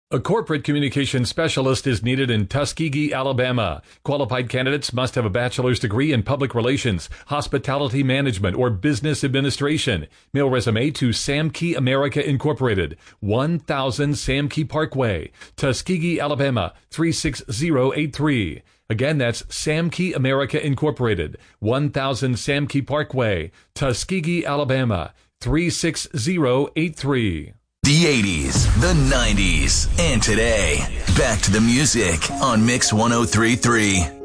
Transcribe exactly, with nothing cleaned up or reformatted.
A corporate communications specialist is needed in Tuskegee, Alabama. Qualified candidates must have a bachelor's degree in public relations, hospitality management, or business administration. Mail resume to Samkey America Incorporated, one thousand Samkey Parkway, Tuskegee, Alabama, three six zero eight three. Again, that's Samkey America Incorporated, one thousand Samkey Parkway, Tuskegee, Alabama, three six zero eight three. The eighties, the nineties, and today. Back to the music on Mix one oh three point three.